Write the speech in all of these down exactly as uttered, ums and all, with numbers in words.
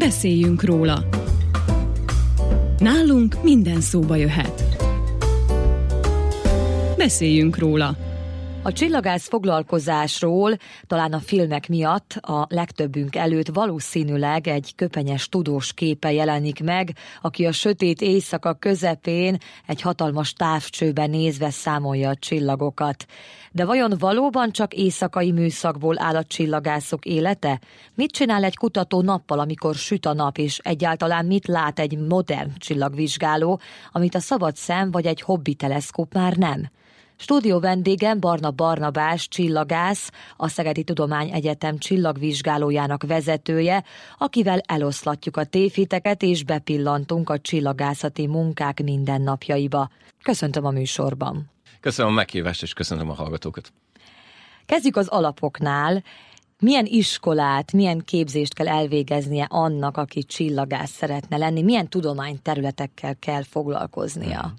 Beszéljünk róla. Nálunk minden szóba jöhet. Beszéljünk róla. A csillagász foglalkozásról talán a filmek miatt a legtöbbünk előtt valószínűleg egy köpenyes tudós képe jelenik meg, aki a sötét éjszaka közepén egy hatalmas távcsőben nézve számolja a csillagokat. De vajon valóban csak éjszakai műszakból áll a csillagászok élete? Mit csinál egy kutató nappal, amikor süt a nap, és egyáltalán mit lát egy modern csillagvizsgáló, amit a szabad szem vagy egy hobbi teleszkóp már nem? Stúdió vendégem Barna Barnabás csillagász, a Szegedi Tudományegyetem csillagvizsgálójának vezetője, akivel eloszlatjuk a tévhiteket és bepillantunk a csillagászati munkák mindennapjaiba. Köszöntöm a műsorban. Köszönöm a meghívást, és köszönöm a hallgatókat. Kezdjük az alapoknál. Milyen iskolát, milyen képzést kell elvégeznie annak, aki csillagász szeretne lenni? Milyen tudományterületekkel kell foglalkoznia? Hmm.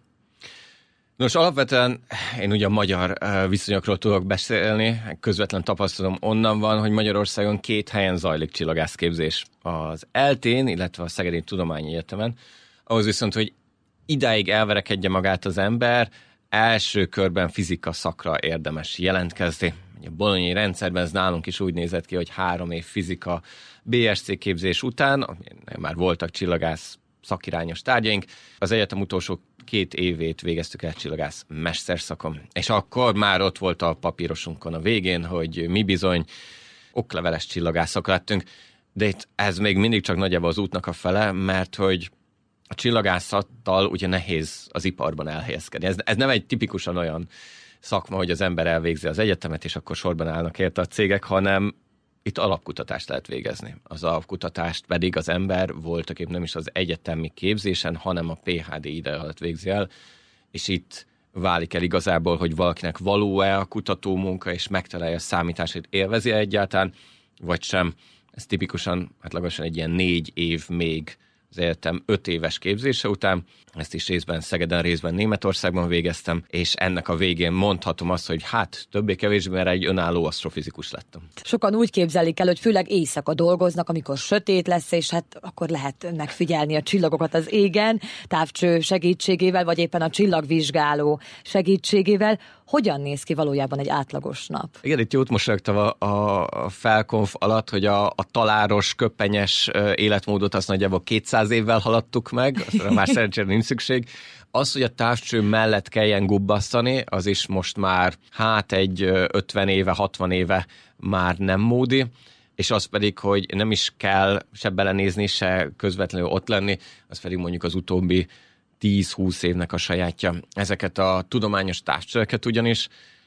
Nos, alapvetően én ugye a magyar viszonyokról tudok beszélni, közvetlen tapasztalatom onnan van, hogy Magyarországon két helyen zajlik csillagászképzés. Az eltén, illetve a Szegedi Tudományegyetemen. Ahhoz viszont, hogy idáig elverekedje magát az ember, első körben fizika szakra érdemes jelentkezni. A bolonyai rendszerben ez nálunk is úgy nézett ki, hogy három év fizika bé es cé képzés után, már voltak csillagász szakirányos tárgyaink, az egyetem utolsó két évét végeztük el csillagász mesterszakon. És akkor már ott volt a papírosunkon a végén, hogy mi bizony okleveles csillagászok lettünk, de itt ez még mindig csak nagyjából az útnak a fele, mert hogy a csillagászattal ugye nehéz az iparban elhelyezkedni. Ez, ez nem egy tipikusan olyan szakma, hogy az ember elvégzi az egyetemet, és akkor sorban állnak érte a cégek, hanem itt alapkutatást lehet végezni. Az alapkutatást pedig az ember voltaképp nem is az egyetemi képzésen, hanem a pé há dé ide alatt végzi el, és itt válik el igazából, hogy valakinek való-e a kutató munka, és megtalálja a számításait, élvezi egyáltalán, vagy sem. Ez tipikusan, hát legalábbis egy ilyen négy év még az egyetem öt éves képzése után, ezt is részben Szegeden, részben Németországban végeztem, és ennek a végén mondhatom azt, hogy hát többé-kevésbé mert egy önálló asztrofizikus lettem. Sokan úgy képzelik el, hogy főleg éjszaka dolgoznak, amikor sötét lesz, és hát akkor lehet megfigyelni a csillagokat az égen, távcső segítségével, vagy éppen a csillagvizsgáló segítségével. Hogyan néz ki valójában egy átlagos nap? Igen, itt jót mosolyogtam a, a felkonf alatt, hogy a, a taláros, köppenyes életmódot azt nagyjából kétszáz évvel haladtuk meg, aztán már szerencsére nincs szükség. Az, hogy a távcső mellett kelljen gubbasztani, az is most már hát egy ötven éve, hatvan éve már nem módi, és az pedig, hogy nem is kell se belenézni, se közvetlenül ott lenni, az pedig mondjuk az utóbbi tíz-húsz évnek a sajátja. Ezeket a tudományos távcsöveket ugyanis,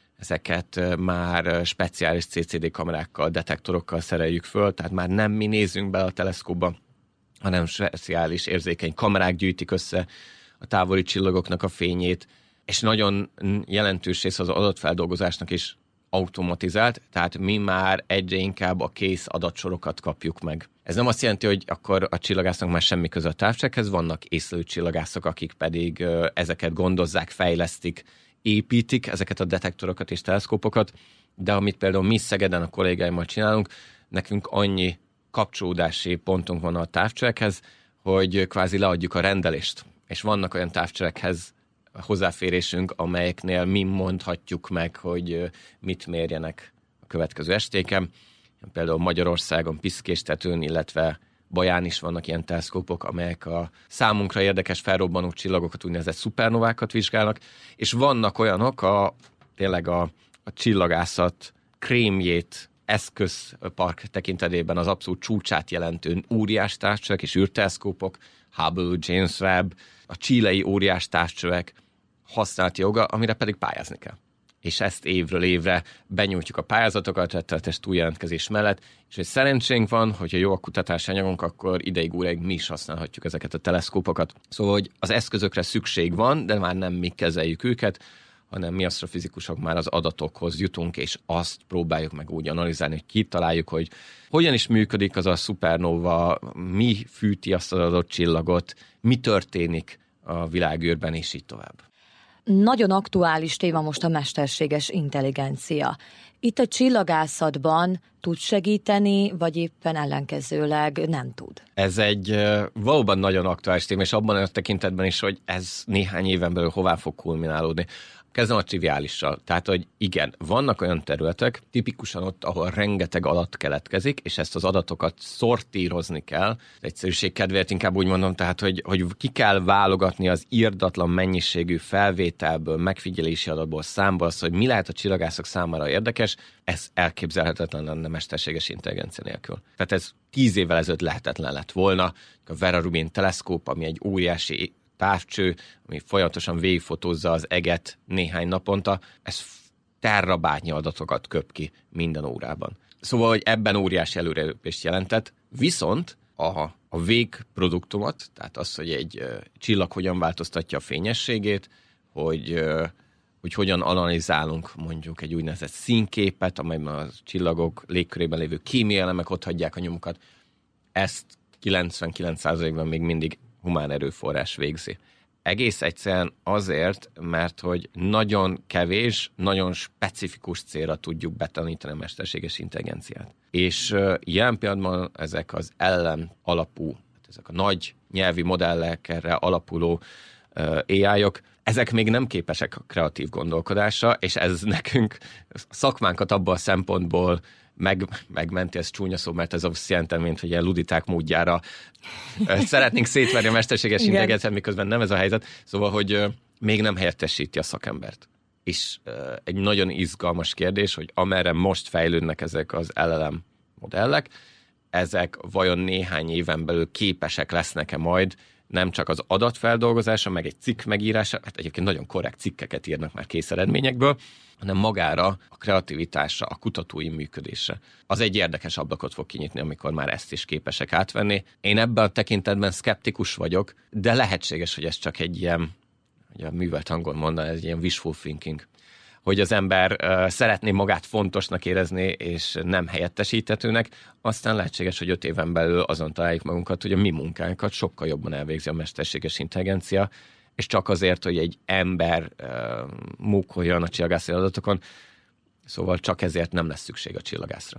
ezeket már speciális cé cé dé kamerákkal, detektorokkal szereljük föl, tehát már nem mi nézünk be a teleszkóba, hanem speciális érzékeny kamerák gyűjtik össze a távoli csillagoknak a fényét, és nagyon jelentős rész az adatfeldolgozásnak is automatizált, tehát mi már egyre inkább a kész adatsorokat kapjuk meg. Ez nem azt jelenti, hogy akkor a csillagásznak már semmi köze a távcsövekhez, vannak észlelő csillagászok, akik pedig ezeket gondozzák, fejlesztik, építik ezeket a detektorokat és teleszkópokat, de amit például mi Szegeden a kollégáimmal csinálunk, nekünk annyi kapcsolódási pontunk van a távcsövekhez, hogy kvázi leadjuk a rendelést. És vannak olyan távcsövekhez hozzáférésünk, amelyeknél mi mondhatjuk meg, hogy mit mérjenek a következő estéken. Például Magyarországon, Piszkéstetőn, illetve Baján is vannak ilyen teleszkópok, amelyek a számunkra érdekes felrobbanó csillagokat, úgynevezett szupernovákat vizsgálnak, és vannak olyanok, a, tényleg a, a csillagászat krémjét, eszközpark tekintetében az abszolút csúcsát jelentő óriás távcsövek és űrteleszkópok, Hubble, James Webb, a chilei óriás távcsövek használati joga, amire pedig pályázni kell. És ezt évről évre benyújtjuk a pályázatokat, rettenetes túljelentkezés mellett, és hogy szerencsénk van, hogyha jó a kutatási anyagunk, akkor ideig óráig mi is használhatjuk ezeket a teleszkópokat. Szóval, hogy az eszközökre szükség van, de már nem mi kezeljük őket, hanem mi asztrofizikusok már az adatokhoz jutunk, és azt próbáljuk meg úgy analizálni, hogy kitaláljuk, hogy hogyan is működik az a szupernóva, mi fűti azt az adott csillagot, mi történik a világűrben, és így tovább. Nagyon aktuális téma most a mesterséges intelligencia. Itt a csillagászatban tud segíteni, vagy éppen ellenkezőleg nem tud? Ez egy valóban nagyon aktuális téma, és abban a tekintetben is, hogy ez néhány éven belül hová fog kulminálódni. Kezdem a triviálissal. Tehát, hogy igen, vannak olyan területek, tipikusan ott, ahol rengeteg adat keletkezik, és ezt az adatokat szortírozni kell. Egyszerűség kedvéért inkább úgy mondom, tehát, hogy, hogy ki kell válogatni az irdatlan mennyiségű felvételből, megfigyelési adatból, számból azt, hogy mi lehet a csillagászok számára érdekes, ez elképzelhetetlen lenne mesterséges intelligencia nélkül. Tehát ez tíz évvel ezelőtt lehetetlen lett volna. A Vera Rubin teleszkóp, ami egy óriási távcső, ami folyamatosan végigfotózza az eget néhány naponta, ez terrabátnyi adatokat köp ki minden órában. Szóval, hogy ebben óriási előrelépést jelentett, viszont a, a végproduktumot, tehát az, hogy egy uh, csillag hogyan változtatja a fényességét, hogy, uh, hogy hogyan analizálunk mondjuk egy úgynevezett színképet, amelyben a csillagok légkörében lévő kémiai elemek ott hagyják a nyomukat, ezt kilencvenkilenc százalékban még mindig humán erőforrás végzi. Egész egyszerűen azért, mert hogy nagyon kevés, nagyon specifikus célra tudjuk betanítani a mesterséges intelligenciát. És uh, jelen pillanatban ezek az ellen alapú, ezek a nagy nyelvi modellekre alapuló uh, á í-ok, ezek még nem képesek a kreatív gondolkodásra, és ez nekünk szakmánkat abban a szempontból Meg, megmenti, ez csúnya szó, mert ez azt jelenti, mint hogy ilyen luditák módjára szeretnénk szétverni a mesterséges intelligenciát, miközben nem ez a helyzet. Szóval, hogy még nem helyettesíti a szakembert. És egy nagyon izgalmas kérdés, hogy amerre most fejlődnek ezek az el el em modellek, ezek vajon néhány éven belül képesek lesznek-e majd nem csak az adatfeldolgozása, meg egy cikk megírása, hát egyébként nagyon korrekt cikkeket írnak már kész eredményekből, hanem magára, a kreativitásra, a kutatói működésre. Az egy érdekes ablakot fog kinyitni, amikor már ezt is képesek átvenni. Én ebben a tekintetben szkeptikus vagyok, de lehetséges, hogy ez csak egy ilyen, hogy a művelt hangon mondaná, ez egy ilyen wishful thinking, hogy az ember uh, szeretné magát fontosnak érezni, és nem helyettesíthetőnek, aztán lehetséges, hogy öt éven belül azon találjuk magunkat, hogy a mi munkánkat sokkal jobban elvégzi a mesterséges intelligencia, és csak azért, hogy egy ember uh, múkoljon a csillagászati adatokon, szóval csak ezért nem lesz szükség a csillagászra.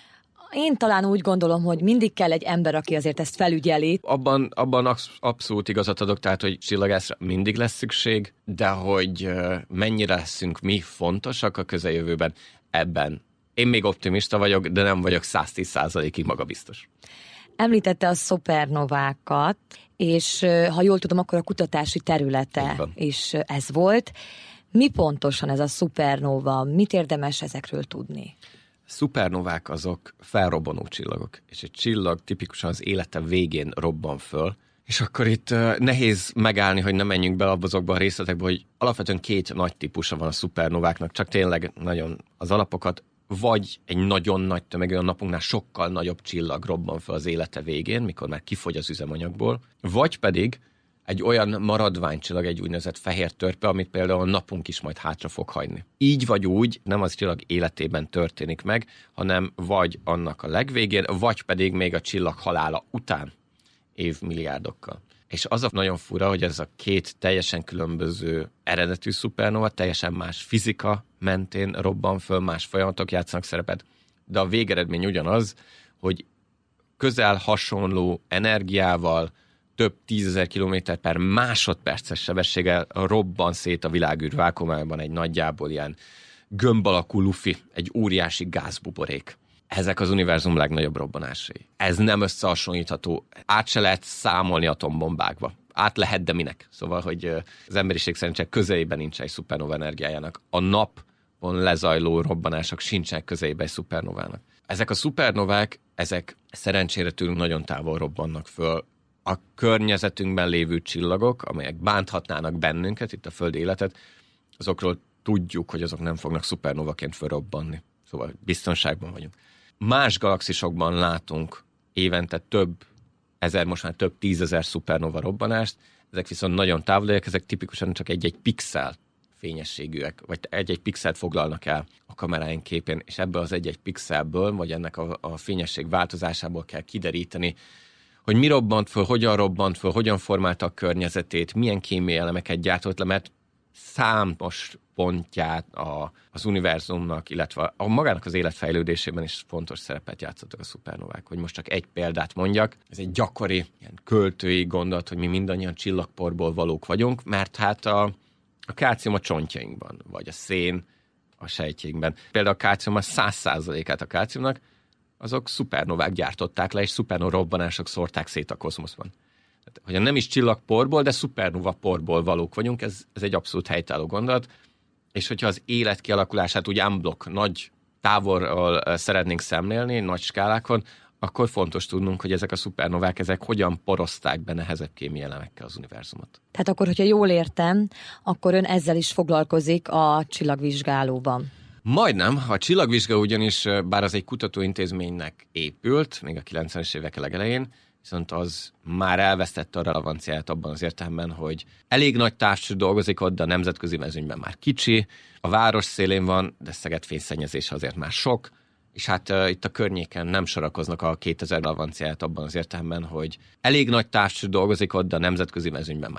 Én talán úgy gondolom, hogy mindig kell egy ember, aki azért ezt felügyeli. Abban, abban abszolút igazat adok, tehát, hogy csillagászra mindig lesz szükség, de hogy uh, mennyire leszünk mi fontosak a közeljövőben, ebben én még optimista vagyok, de nem vagyok száztíz százalékig magabiztos. Említette a szupernovákat, és ha jól tudom, akkor a kutatási területe is ez volt. Mi pontosan ez a szupernova? Mit érdemes ezekről tudni? Szupernovák azok felrobbanó csillagok, és egy csillag tipikusan az élete végén robban föl, és akkor itt uh, nehéz megállni, hogy ne menjünk bele azokba a részletekbe, hogy alapvetően két nagy típusa van a szupernováknak, csak tényleg nagyon az alapokat, vagy egy nagyon nagy tömegű, a napunknál sokkal nagyobb csillag robban fel az élete végén, mikor már kifogy az üzemanyagból, vagy pedig egy olyan maradványcsillag, egy úgynevezett fehér törpe, amit például a napunk is majd hátra fog hagyni. Így vagy úgy nem az csillag életében történik meg, hanem vagy annak a legvégén, vagy pedig még a csillag halála után évmilliárdokkal. És az a nagyon fura, hogy ez a két teljesen különböző eredetű szupernova, teljesen más fizika mentén robban föl, más folyamatok játszanak szerepet, de a végeredmény ugyanaz, hogy közel hasonló energiával, több tízezer kilométer per másodperces sebességgel robban szét a világűr vákuumában egy nagyjából ilyen gömb alakú lufi, egy óriási gázbuborék. Ezek az univerzum legnagyobb robbanásai. Ez nem összehasonlítható. Át se lehet számolni atombombákba. Át lehet, de minek? Szóval, hogy az emberiség szerint csak közelében nincs egy szupernova energiájának. A napon lezajló robbanások sincsenek közelében egy szupernovának. Ezek a szupernovák, ezek szerencsére tőlünk nagyon távol robbannak föl. A környezetünkben lévő csillagok, amelyek bánthatnának bennünket, itt a földi életet, azokról tudjuk, hogy azok nem fognak szupernovaként fölrobbanni. Szóval biztonságban vagyunk. Más galaxisokban látunk évente több ezer, most már több tízezer szupernova robbanást, ezek viszont nagyon távoliak, ezek tipikusan csak egy-egy pixel fényességűek, vagy egy-egy pixelt foglalnak el a kameráink képén, és ebből az egy-egy pixelből, vagy ennek a, a fényesség változásából kell kideríteni, hogy mi robbant föl, hogyan robbant föl, hogyan formálta a környezetét, milyen kémiai elemeket gyártott le, mert számos pontját a, az univerzumnak, illetve a magának az életfejlődésében is fontos szerepet játszottak a szupernovák. Hogy most csak egy példát mondjak, ez egy gyakori ilyen költői gondolat, hogy mi mindannyian csillagporból valók vagyunk, mert hát a, a kálcium a csontjainkban, vagy a szén a sejtjeinkben. Például a kálcium a száz százalékát a kálciumnak, azok szupernovák gyártották le, és szupernova robbanások szórták szét a kozmoszban. Tehát, hogy nem is csillagporból, de szupernova porból valók vagyunk, ez, ez egy abszolút helytálló gondolat, és hogyha az élet kialakulását úgy unblock, nagy távolról szeretnénk szemlélni, nagy skálákon, akkor fontos tudnunk, hogy ezek a szupernovák, ezek hogyan porozták be nehezebb kémiai elemekkel az univerzumot. Tehát akkor, hogyha jól értem, akkor ön ezzel is foglalkozik a csillagvizsgálóban. Majdnem. A csillagvizsga ugyanis, bár az egy kutatóintézménynek épült, még a kilencvenes évek legelején, viszont az már elvesztette a relevanciáját abban az értelemben, hogy elég nagy távcső dolgozik ott, de a nemzetközi mezőnyben már kicsi, a város szélén van, de Szeged fényszennyezése azért már sok, és hát uh, itt a környéken nem sorakoznak a kétezer relevanciáját abban az értelemben, hogy elég nagy távcső dolgozik ott, de a nemzetközi mezőnyben már